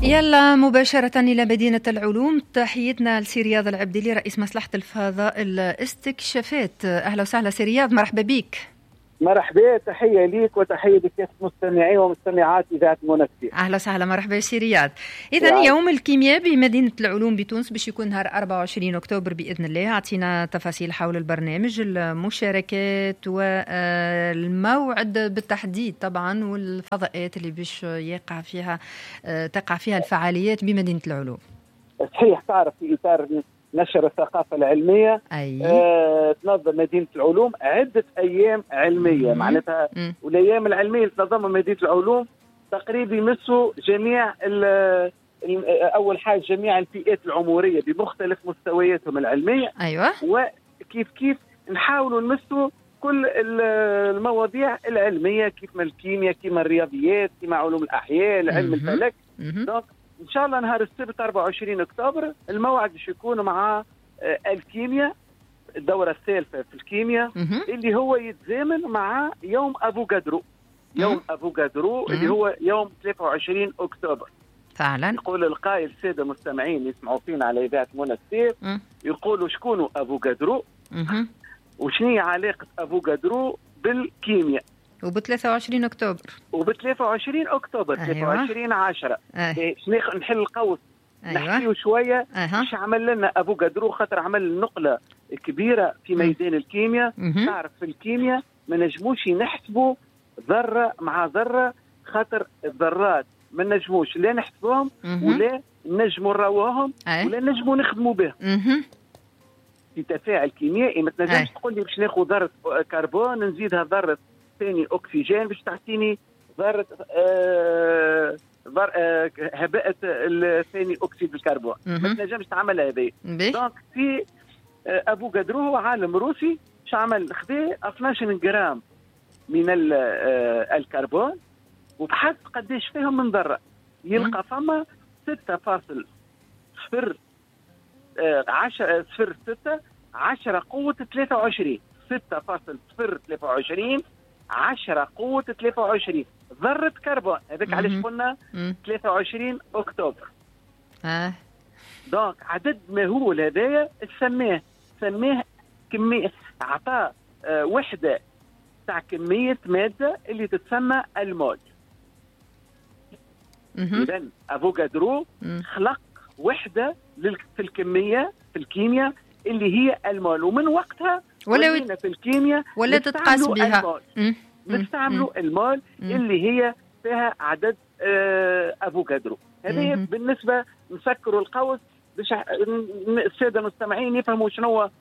يلا مباشرة إلى مدينة العلوم. تحيتنا لسي رياض العبدلي رئيس مصلحة الفضاء الاستكشافات. أهلا وسهلا سي رياض، مرحبا بك. مرحبا، تحية ليك وتحية لكافة مستمعي ومستمعات إذاعة منافسة. أهلا وسهلا، مرحبا سي رياض. إذن يوم الكيمياء بمدينة العلوم بتونس باش يكون نهار 24 أكتوبر بإذن الله. أعطينا تفاصيل حول البرنامج، المشاركات والموعد بالتحديد طبعا، والفضاءات اللي باش تقع فيها الفعاليات بمدينة العلوم. صحيح، تعرف في إطار نشر الثقافة العلمية تنظم مدينة العلوم عدة أيام علمية معناتها، والأيام العلمية اللي تنظمها مدينة العلوم تقريبا يمسوا جميع أول حاجة جميع الفئات العمرية بمختلف مستوياتهم العلمية. أيوة. وكيف نحاولوا نمسوا كل المواضيع العلمية، كيف ما الكيمياء، كيف ما الرياضيات، كيف ما علوم الأحياء، علم الفلك. دونك إن شاء الله نهار السبت 24 أكتوبر الموعد باش يكون مع الكيمياء، الدورة الثالثة في الكيمياء اللي هو يتزامن مع يوم أبو قدرو. يوم أبو قدرو اللي هو يوم 23 أكتوبر فعلا. يقول القائل السادة المستمعين يسمعوا فينا على إذاعة منافسة، يقولوا شكون أبو قدرو وشنو علاقة أبو قدرو بالكيمياء وب 23 أكتوبر. وب 23 أكتوبر 23/10 باش نحل القوس. نحكيو شوية مش عمل لنا أبو قدرو، خاطر عمل نقلة كبيرة في ميدان الكيمياء. تعرف في الكيمياء ما نجموش نحسبوا ذرة مع ذرة، خاطر الذرات ما نجموش لا نحسبوهم ولا نجموا نراوهم ولا نجموا نخدموا بهم. في تفاعل كيميائي ما تنجمش تقول لي باش ناخذ ذرة كربون نزيدها ذرة ثاني أكسجين باش تعطيني ذرة هباءة ثاني أكسيد الكربون. ما تنجمش تعمل هذا. دونك في أبو قدرو هو عالم روسي باش عمل خذا 12 جرام من الكربون وبحث قديش فيهم من ذرة، يلقى فما 6.06 10 قوة 23 6.023 10 قوة 23 ذرة كربون. هذاك علاش قلنا 23 أكتوبر. دونك عدد مهول هذايا سماه كمية، أعطاه وحدة تاع كمية مادة اللي تتسمى المول. إذن أبو قدرو خلق وحدة في الكمية في الكيمياء اللي هي المول، ومن وقتها ولينا في الكيمياء ولا تتقاس بها نستعملوا المول اللي هي فيها عدد أبو قدرو. هذه بالنسبة نسكروا القوس باش السادة المستمعين يفهموا شنو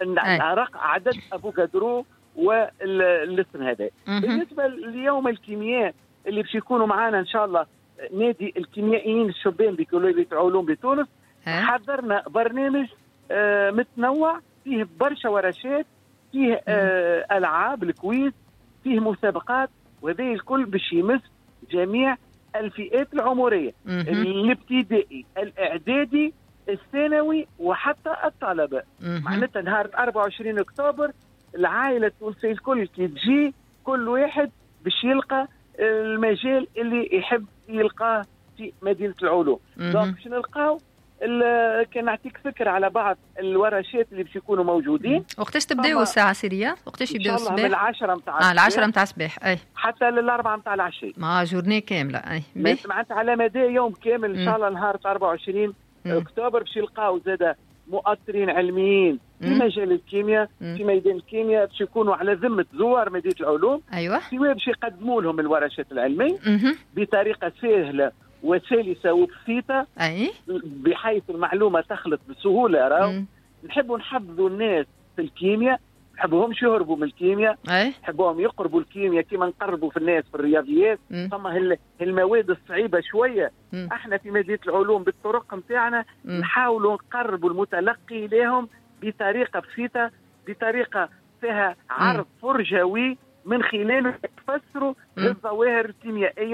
عدد أبو قدرو والاسم هذا. بالنسبة ليوم الكيمياء اللي باش يكونوا معنا إن شاء الله نادي الكيميائيين الشبان بكلية علوم بتونس، حضرنا برنامج متنوع فيه برشا ورشات، فيه ألعاب الكويز، فيه مسابقات، وهذه الكل باش يمس جميع الفئات العمرية، الابتدائي الإعدادي الثانوي وحتى الطلبة. معناتها نهار 24 أكتوبر العائلة التونسية الكل كي تجي كل واحد باش يلقى المجال اللي يحب يلقاه في مدينة العلوم. دونك باش نلقاو كان نعطيك فكرة على بعض الورشات اللي باش يكونوا موجودين. وقتاش تبداو الساعة سيريا؟ وقتاش يبداو الصباح؟ من 10 متاع العشرة متاع الصباح أي حتى لل4 متاع العشية. جورني كاملة أي. معناتها على مدى يوم كامل إن شاء الله نهار 24 أكتوبر باش يلقاو زادة مؤثرين علميين في مجال الكيمياء في ميدان الكيمياء باش يكونوا على ذمة زوار مدينة العلوم. أيوة. سواء باش يقدموا لهم الورشات العلمية بطريقة سهلة وسلسة وبسيطة، بحيث المعلومة تخلط بسهولة. راهو نحبوا نحبذوا الناس في الكيمياء، نحبوهمش يهربوا من الكيمياء، نحبوهم يقربوا الكيمياء كما نقربوا في الناس في الرياضيات. ثم المواد الصعيبة شوية احنا في مدينة العلوم بالطرق نتاعنا نحاولوا نقربوا المتلقي لهم بطريقة بسيطة، بطريقة فيها عرض فرجوي من خلاله يفسروا الظواهر الكيميائية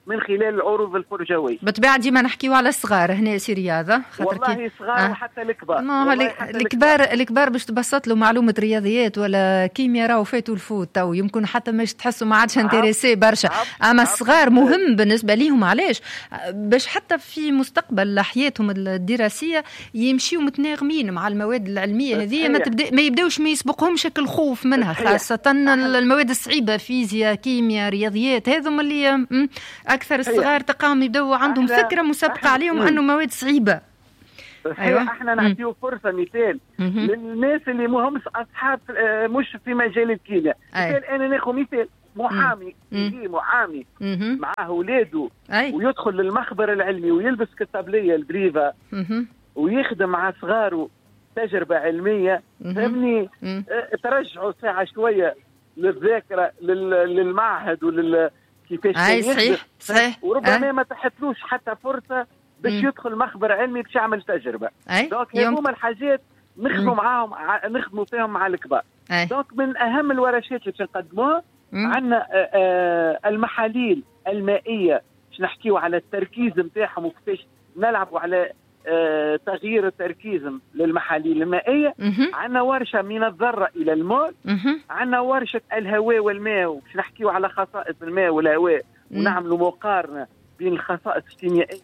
من خلال العروض الفرجويه. بالطبيعه ديما نحكيو على الصغار هنا سي رياضه، والله صغار وحتى الكبار. ما الكبار باش تبسط له معلومه رياضيات ولا كيمياء راهو فاتوا الفوت، تو يمكن حتى مش تحسوا ما عادش انتريسي برشا. اما الصغار مهم بالنسبه ليهم، علاش؟ باش حتى في مستقبل حياتهم الدراسيه يمشيوا متناغمين مع المواد العلميه هذه، ما يبداوش ما يسبقهمش الخوف منها، خاصه المواد الصعيبه فيزياء كيمياء رياضيات، هذم اللي اكثر الصغار تلقاهم يبداو عندهم فكره مسبقه عليهم انه مواد صعيبه. أيوة. احنا نعطيو فرصه مثال للناس اللي مهمش اصحاب مش في مجال الكيمياء. مثال انا ناخذ مثال محامي، يجي محامي معاه اولاده ويدخل للمخبر العلمي ويلبس كتابليه البريفا ويخدم مع صغاره تجربه علميه، فهمني؟ ترجعوا ساعه شويه للذاكره للمعهد كيفاش صحيح. وربما ما تحتلوش حتى فرصه باش يدخل مخبر علمي باش يعمل تجربه. دونك هذوما الحاجات نخدموا فيهم مع الكبار. دونك من اهم الورشات اللي باش نقدموها عندنا المحاليل المائيه، باش نحكيو على التركيز نتاعهم وكيفاش نلعبوا على تغيير التركيز للمحاليل المائيه. عندنا ورشه من الذره الى المول. عندنا ورشه الهواء والماء، باش نحكيو على خصائص الماء والهواء ونعملوا مقارنه بين الخصائص الكيميائيه.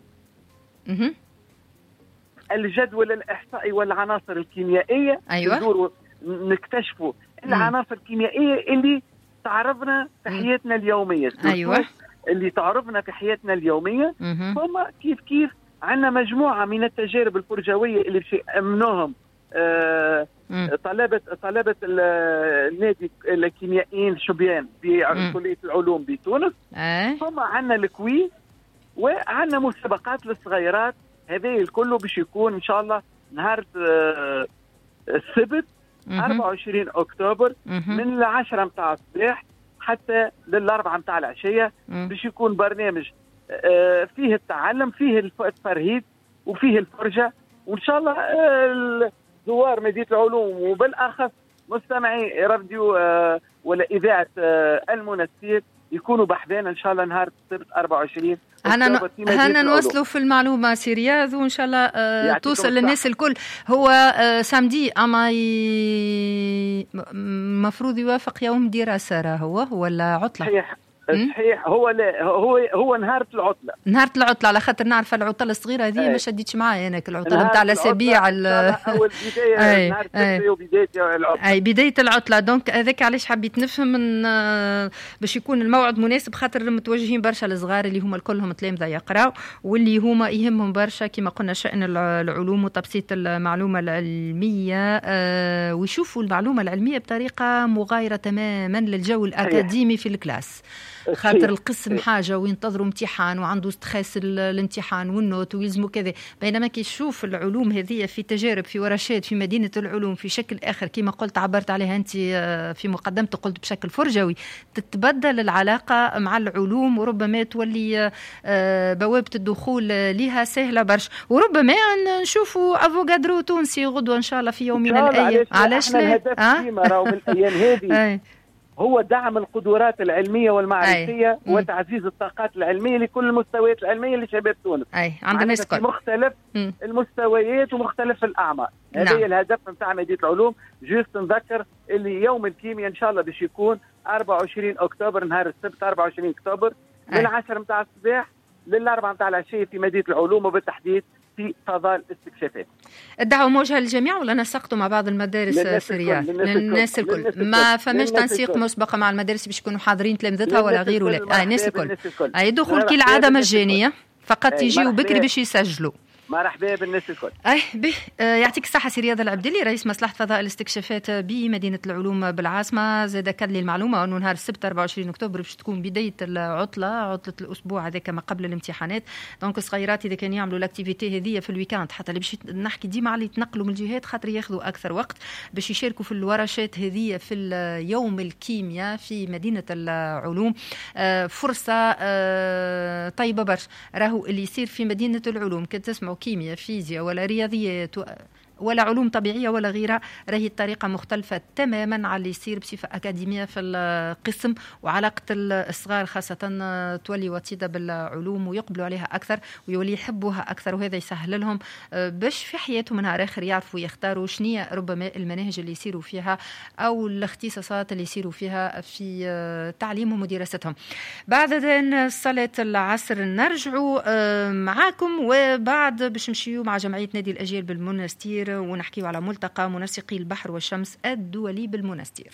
الجدول الاحصائي والعناصر الكيميائيه. ايوه. نكتشفوا العناصر الكيميائيه اللي تعرضنا في حياتنا اليوميه. ايوه. اللي تعرضنا في حياتنا اليوميه. ثم كيف عندنا مجموعه من التجارب الفرجويه اللي باش يامنوهم طلبه النادي الكيميائيين الشبيان بكليه العلوم بتونس. ثم عندنا الكويز، وعندنا مسابقات للصغيرات. هذا الكل باش يكون ان شاء الله نهار السبت 24 اكتوبر من 10 متاع الصباح حتى لل4 متاع العشيه. باش يكون برنامج فيه التعلم، فيه الترهيب، وفيه الفرجه. وان شاء الله زوار مدينه العلوم وبالاخص مستمعي راديو ولا اذاعه المنسير يكونوا بحذانا ان شاء الله نهار السبت 24. هنا نوصلوا في المعلومه سي رياض، وان شاء الله توصل للناس الكل. هو سامدي اما المفروض يوافق يوم دراسه راهو ولا عطله؟ صحيح. هو نهار العطله على خاطر نعرف العطله الصغيره هذه ما شديتش معايا انا العطله نتاع الاسابيع اول بدايه نهار السبت وبدايه العطله. بدايه العطله. دونك هذاك علاش حبيت نفهم من باش يكون الموعد مناسب، خاطر متوجهين برشا للصغار اللي هما الكلهم تلامذه يقراوا، واللي هما يهمهم برشا كما قلنا شأن العلوم وتبسيط المعلومه العلميه، ويشوفوا المعلومه العلميه بطريقه مغايره تماما للجو الاكاديمي في الكلاس. خاطر القسم حاجه وينتظروا امتحان وعنده ستريس الامتحان والنوت ويلزموا كذا، بينما كي يشوف العلوم هذه في تجارب في ورشات في مدينه العلوم في شكل اخر كما قلت عبرت عليها انت في مقدمتك، قلت بشكل فرجوي، تتبدل العلاقه مع العلوم وربما تولي بوابه الدخول لها سهله برشا، وربما نشوفوا افوكادرو تونسي غدوه ان شاء الله في يوم من الايام. علاش لا؟ من الايام هذه هو دعم القدرات العلمية والمعرفية وتعزيز الطاقات العلمية لكل المستويات العلمية لشباب تونس. عندنا في مختلف المستويات ومختلف الأعمار. هذا هي الهدف نتاع مدينة العلوم. جوست نذكر اللي يوم الكيمياء إن شاء الله باش يكون 24 أكتوبر نهار السبت 24 أكتوبر من 10 متاع الصباح لل4 متاع العشية في مدينة العلوم، وبالتحديد في فضاء الاستكشافات. الدعوة موجهة للجميع ولا نسقتوا مع بعض المدارس سريان؟ للناس الكل. ما فماش تنسيق مسبقة مع المدارس باش يكونوا حاضرين تلامذتها ولا غير ولا الناس الكل؟ دخول كالعادة مجانية، فقط يجيوا بكري باش يسجلوا. مرحبا بالناس الكل. يعطيك الصحة سي رياض العبدلي، رئيس مصلحة فضاء الاستكشافات بمدينة العلوم بالعاصمة. زاد كان لي المعلومة أنه نهار السبت 24 أكتوبر باش تكون بداية عطلة الأسبوع هذاك ما قبل الامتحانات. دونك الصغيرات إذا كانوا يعملوا الاكتيفيتي هذه في الويكاند، حتى اللي باش نحكي ديما على يتنقلوا من الجهات خاطر ياخذوا أكثر وقت باش يشاركوا في الورشات هذه في يوم الكيمياء في مدينة العلوم. فرصة طيبة برشا. راهو اللي يصير في مدينة العلوم كنت تسمعوا كيمياء فيزياء ولا رياضيات ولا علوم طبيعية ولا غيرها، راهي الطريقة مختلفة تماما على اللي يصير بصفة أكاديمية في القسم، وعلاقة الصغار خاصة تولي وتيدة بالعلوم ويقبلوا عليها أكثر ويولي يحبوها أكثر، وهذا يسهل لهم باش في حياتهم نهار آخر يعرفوا يختاروا شنية ربما المناهج اللي يصيروا فيها أو الاختصاصات اللي يصيروا فيها في تعليمهم ودراستهم. بعد صلاة العصر نرجعوا معاكم، وبعد باش نمشيو مع جمعية نادي الأجيال بالمنستير ونحكيو على ملتقى منسقي البحر والشمس الدولي بالمنستير.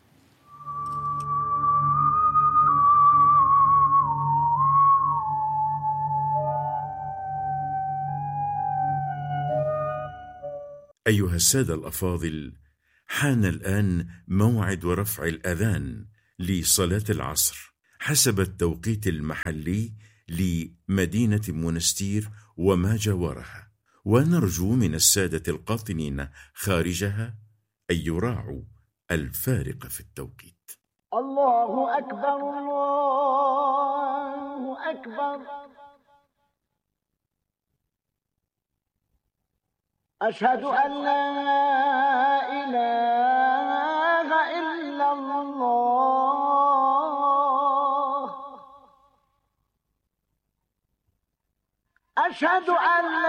أيها السادة الأفاضل، حان الآن موعد رفع الأذان لصلاة العصر حسب التوقيت المحلي لمدينة منستير وما جاورها، ونرجو من السادة القاطنين خارجها أن يراعوا الفارق في التوقيت. الله أكبر الله أكبر، أشهد أن لا إله إلا الله، أشهد أن